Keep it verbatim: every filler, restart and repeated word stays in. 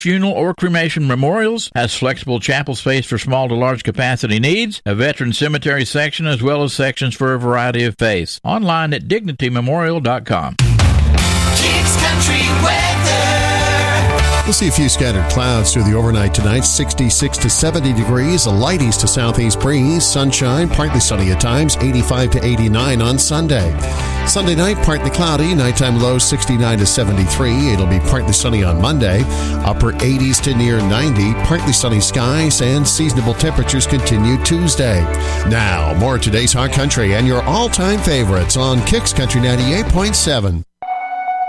funeral, or cremation memorials, has flexible chapel space for small to large capacity needs, a veteran cemetery section, as well as sections for a variety of faiths. Online at dignity memorial dot com. Kicks Country Weather. We'll see a few scattered clouds through the overnight tonight, sixty-six to seventy degrees, a light east to southeast breeze, sunshine, partly sunny at times, eighty-five to eighty-nine on Sunday. Sunday night, partly cloudy, nighttime low sixty-nine to seventy-three. It'll be partly sunny on Monday, upper eighties to near ninety, partly sunny skies, and seasonable temperatures continue Tuesday. Now, more of today's Hot Country and your all-time favorites on Kicks Country ninety-eight point seven.